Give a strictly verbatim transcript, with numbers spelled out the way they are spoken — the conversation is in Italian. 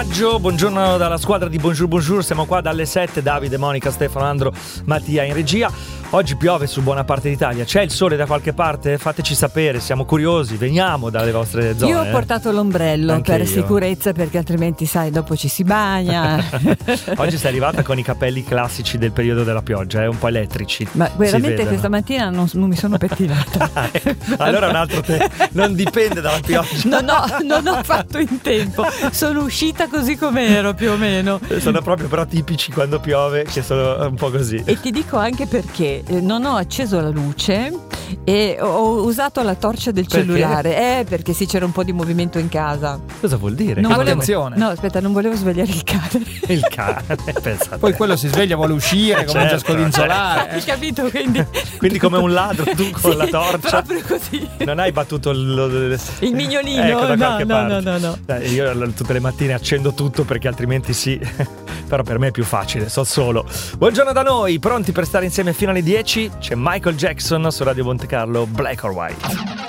Buongiorno dalla squadra di Bonjour Bonjour, siamo qua dalle sette, Davide, Monica, Stefano, Andro, Mattia in regia. Oggi piove su buona parte d'Italia, c'è il sole da qualche parte? Fateci sapere, siamo curiosi, veniamo dalle vostre zone. Io ho portato l'ombrello Anche per io. sicurezza, perché altrimenti sai, dopo ci si bagna. Oggi sei arrivata con i capelli classici del periodo della pioggia, eh, un po' elettrici. Ma veramente vedono. questa mattina non, non mi sono pettinata. Allora un altro te, non dipende dalla pioggia. Non ho, non ho fatto in tempo, sono uscita così com'ero più o meno. Sono proprio però tipici quando piove, che sono un po' così. E ti dico anche perché eh, non ho acceso la luce e ho usato la torcia del Perché? cellulare. Eh, perché sì, c'era un po' di movimento in casa. Cosa vuol dire? Non volevo, Attenzione. no, aspetta, non volevo svegliare il cane. Il cane, pensate. Poi quello si sveglia, vuole uscire, comincia a Certo, scodinzolare. Hai capito? Quindi, Quindi come un ladro tu con Sì, la torcia. proprio così. Non hai battuto il, lo- Il mignolino, ecco, da no, qualche no, parte. no, no, no. Dai, io l- tutte le mattine accendo tutto perché altrimenti sì. Però per me è più facile, so solo. Buongiorno da noi, pronti per stare insieme fino alle dieci? C'è Michael Jackson su Radio Monte Carlo, Black or White.